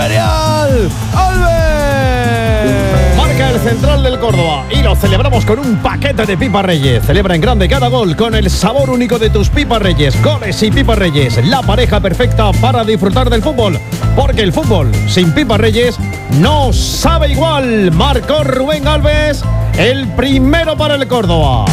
Daniel Alves. Marca el central del Córdoba y lo celebramos con un paquete de Pipas Reyes. Celebra en grande cada gol con el sabor único de tus Pipas Reyes. Goles y Pipas Reyes, la pareja perfecta para disfrutar del fútbol. Porque el fútbol sin Pipas Reyes no sabe igual. Marcó Rubén Alves, el primero para el Córdoba.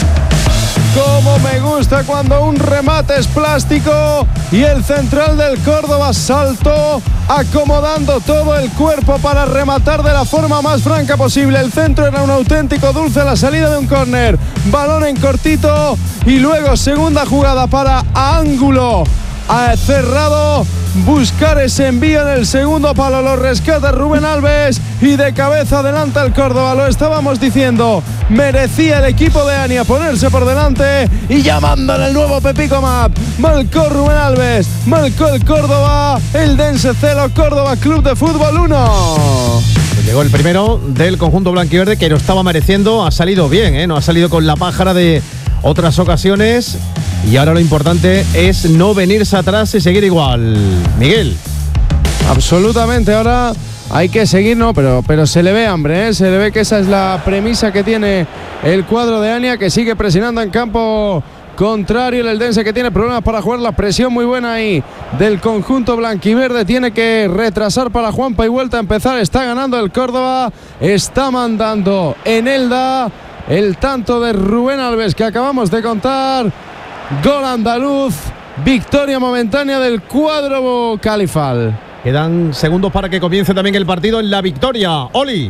Como me gusta cuando un remate es plástico y el central del Córdoba saltó acomodando todo el cuerpo para rematar de la forma más franca posible. El centro era un auténtico dulce a la salida de un córner. Balón en cortito y luego segunda jugada para ángulo cerrado. Buscar ese envío en el segundo palo, lo rescata Rubén Alves y de cabeza adelanta el Córdoba. Lo estábamos diciendo, merecía el equipo de Ania ponerse por delante y llamando en el nuevo Pepico Map. Marcó Rubén Alves, marcó el Córdoba, el Dense 0, Córdoba Club de Fútbol 1. Llegó el primero del conjunto blanquiverde que lo estaba mereciendo, ha salido bien, no ha salido con la pájara de otras ocasiones. Y ahora lo importante es no venirse atrás y seguir igual. Miguel. Absolutamente, ahora hay que seguir, no, pero se le ve hambre, se le ve que esa es la premisa que tiene el cuadro de Ania, que sigue presionando en campo contrario. El Eldense, que tiene problemas para jugar, la presión muy buena ahí del conjunto blanquiverde, tiene que retrasar para Juanpa y vuelta a empezar. Está ganando el Córdoba, está mandando en Elda el tanto de Rubén Alves que acabamos de contar. Gol andaluz, victoria momentánea del cuadro califal. Quedan segundos para que comience también el partido en la victoria. Oli.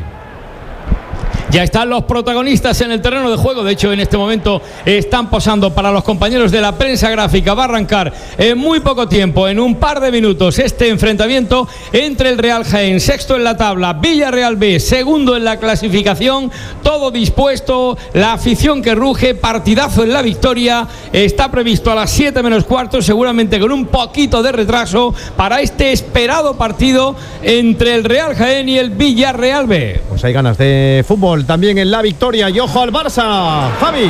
Ya están los protagonistas en el terreno de juego. De hecho, en este momento están posando para los compañeros de la prensa gráfica. Va a arrancar en muy poco tiempo, en un par de minutos, este enfrentamiento entre el Real Jaén, sexto en la tabla, Villarreal B, segundo en la clasificación. Todo dispuesto, la afición que ruge, partidazo en la victoria. Está previsto a las 7 menos cuarto, seguramente con un poquito de retraso, para este esperado partido entre el Real Jaén y el Villarreal B. Pues hay ganas de fútbol también en la victoria. Y ojo al Barça, Javi.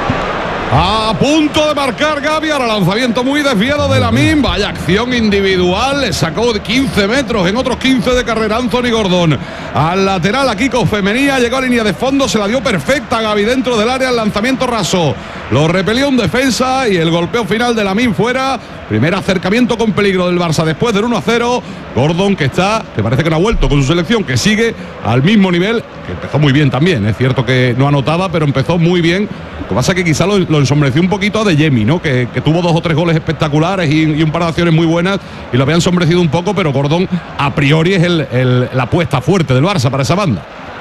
A punto de marcar Gavi, ahora lanzamiento muy desviado de Lamine. Vaya acción individual, le sacó de 15 metros, en otros 15 de carrera Anthony Gordon. Al lateral aquí con Femenía, llegó a línea de fondo, se la dio perfecta Gavi dentro del área, el lanzamiento raso. Lo repelió un defensa y el golpeo final de Lamine fuera. Primer acercamiento con peligro del Barça después del 1-0. Gordon, que parece que no ha vuelto con su selección, que sigue al mismo nivel, que empezó muy bien también. Es cierto que no anotaba, pero empezó muy bien. Lo que pasa es que quizá lo ensombreció un poquito a Adeyemi, ¿no? Que tuvo 2 o 3 goles espectaculares y un par de acciones muy buenas y lo había ensombrecido un poco, pero Gordon a priori es la apuesta fuerte del Barça para esa banda.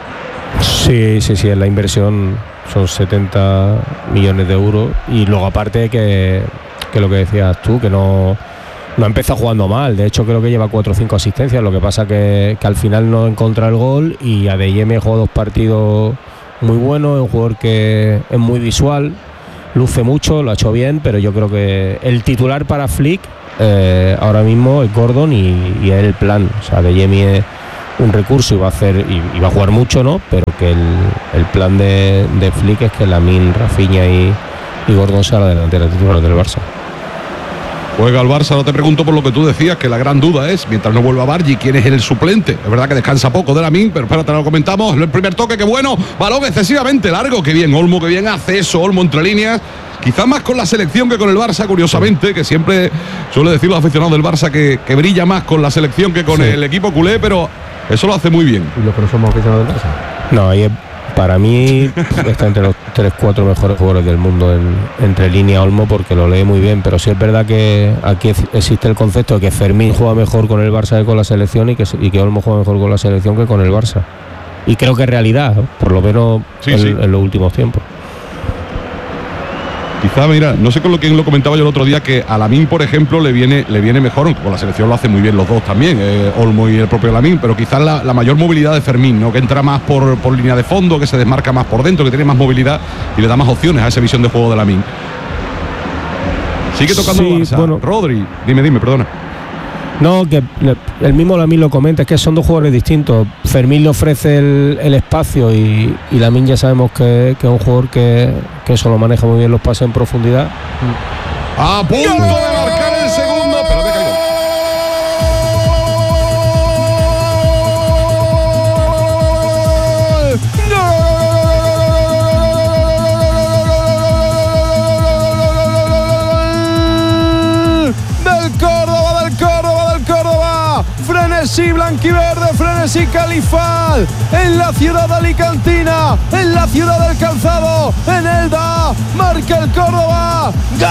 Sí, en la inversión son 70 millones de euros y luego aparte que lo que decías tú, que no ha empezado jugando mal. De hecho creo que lleva 4 o 5 asistencias, lo que pasa que al final no encontró el gol y Adeyemi jugó 2 partidos muy buenos, es un jugador que es muy visual, luce mucho, lo ha hecho bien, pero yo creo que el titular para Flick ahora mismo es Gordon y es el plan. O sea, Adeyemi es un recurso y va a jugar mucho, ¿no? Pero que el plan de Flick es que Lamine, Rafinha y Gordon sea la delantera titular del Barça. Juega el Barça, no te pregunto por lo que tú decías, que la gran duda es, mientras no vuelva Bargi, quién es el suplente. Es verdad que descansa poco de Lamine, pero espérate, lo comentamos. El primer toque, qué bueno, balón excesivamente largo, qué bien Olmo, qué bien hace eso, Olmo entre líneas. Quizás más con la selección que con el Barça, curiosamente, que siempre suele decir los aficionados del Barça que brilla más con la selección que con el equipo culé, pero eso lo hace muy bien. ¿Y los que no somos aficionados del Barça? No, ahí para mí está entre los 3-4 mejores jugadores del mundo entre línea Olmo, porque lo lee muy bien, pero sí es verdad que aquí existe el concepto de que Fermín juega mejor con el Barça que con la selección y que Olmo juega mejor con la selección que con el Barça. Y creo que es realidad, por lo menos en los últimos tiempos. Quizá, mira, no sé con quién lo comentaba yo el otro día, que a Lamine, por ejemplo, le viene mejor, aunque con la selección lo hace muy bien los dos también, Olmo y el propio Lamine, pero quizás la mayor movilidad de Fermín, ¿no? Que entra más por línea de fondo, que se desmarca más por dentro, que tiene más movilidad y le da más opciones a esa visión de juego de Lamine. Sigue tocando el Barça. Bueno, Rodri, dime, perdona. No, que el mismo Lamine lo comenta, es que son dos jugadores distintos. Fermín le ofrece el espacio y Lamine ya sabemos que es un jugador que eso lo maneja muy bien, los pases en profundidad. A punto de marcar el segundo, pero frenesí blanquiverde, frenesí califal, en la ciudad alicantina, en la ciudad del calzado, en Elda, marca el Córdoba,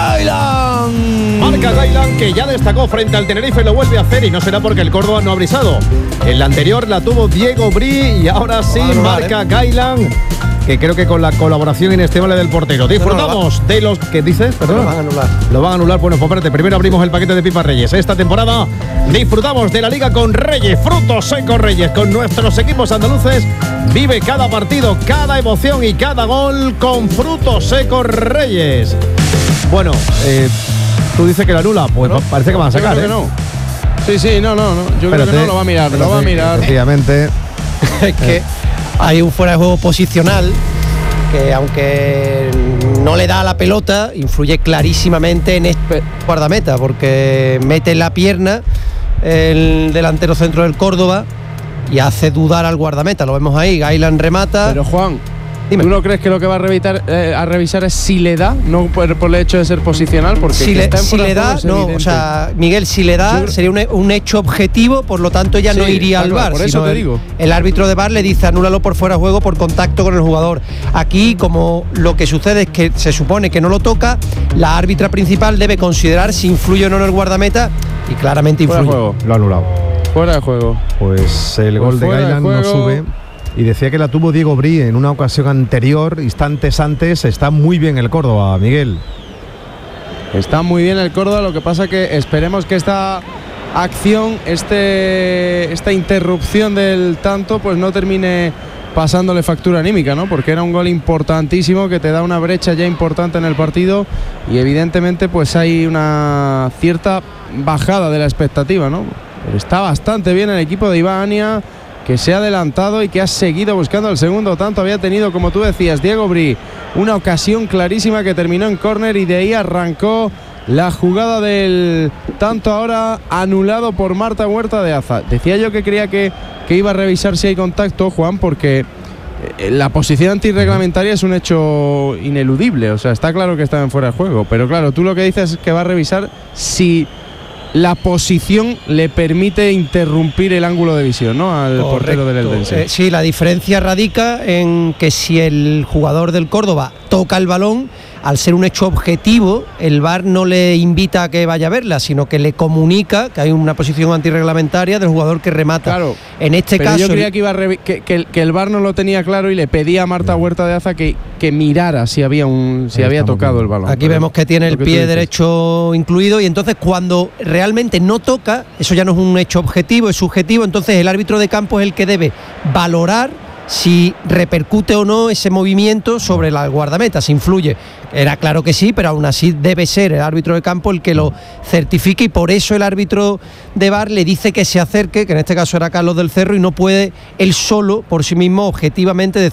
Gailán. Marca Gailán, que ya destacó frente al Tenerife, lo vuelve a hacer y no será porque el Córdoba no ha brisado. En la anterior la tuvo Diego Bri y ahora sí marca Gailán, que creo que con la colaboración inestimable del portero. Disfrutamos de los que dices, perdón. Lo van a anular. Lo van a anular. Bueno, pues espérate, primero abrimos el paquete de Pipas Reyes. Esta temporada disfrutamos de la Liga con Reyes, frutos secos Reyes, con nuestros equipos andaluces. Vive cada partido, cada emoción y cada gol con frutos secos Reyes. Bueno, tú dices que la anula, pues no, parece que van a sacar, que no. Sí, no. Yo creo que no lo va a mirar, lo va a mirar. Efectivamente. Es que hay un fuera de juego posicional que, aunque no le da a la pelota, influye clarísimamente en este guardameta, porque mete en la pierna el delantero centro del Córdoba y hace dudar al guardameta. Lo vemos ahí, Gailán remata. Pero Juan, dime. ¿Tú no crees que lo que va a revisar es si le da? No por el hecho de ser posicional, porque si le da, no, o sea, Miguel, si le da sería un hecho objetivo, por lo tanto ya no iría al VAR. Por eso te digo. El árbitro de VAR le dice anúlalo por fuera de juego por contacto con el jugador. Aquí, como lo que sucede es que se supone que no lo toca, la árbitra principal debe considerar si influye o no en el guardameta, y claramente influye. Fuera de juego. Lo ha anulado. Fuera de juego. Pues el gol de Gailán no sube. Y decía que la tuvo Diego Bri en una ocasión anterior, instantes antes. Está muy bien el Córdoba, Miguel. Está muy bien el Córdoba, lo que pasa que esperemos que esta acción, esta interrupción del tanto, pues no termine pasándole factura anímica, ¿no? Porque era un gol importantísimo que te da una brecha ya importante en el partido y evidentemente pues hay una cierta bajada de la expectativa, ¿no? Pero está bastante bien el equipo de Iván Ania, que se ha adelantado y que ha seguido buscando el segundo tanto. Había tenido, como tú decías, Diego Bri, una ocasión clarísima que terminó en córner y de ahí arrancó la jugada del tanto, ahora anulado por Marta Huerta de Aza. Decía yo que creía que iba a revisar si hay contacto, Juan, porque la posición antirreglamentaria es un hecho ineludible, o sea, está claro que está en fuera de juego, pero claro, tú lo que dices es que va a revisar si la posición le permite interrumpir el ángulo de visión, ¿no?, al portero del Eldense. Sí, la diferencia radica en que si el jugador del Córdoba toca el balón, al ser un hecho objetivo, el VAR no le invita a que vaya a verla, sino que le comunica que hay una posición antirreglamentaria del jugador que remata. Claro, en este pero caso yo creía que el VAR no lo tenía claro y le pedía a Marta Huerta de Aza que mirara si había tocado el balón. Aquí vemos que tiene el pie derecho incluido, y entonces cuando realmente no toca, eso ya no es un hecho objetivo, es subjetivo. Entonces el árbitro de campo es el que debe valorar si repercute o no ese movimiento sobre la guardameta, si influye. Era claro que sí, pero aún así debe ser el árbitro de campo el que lo certifique, y por eso el árbitro de VAR le dice que se acerque, que en este caso era Carlos del Cerro, y no puede él solo, por sí mismo, objetivamente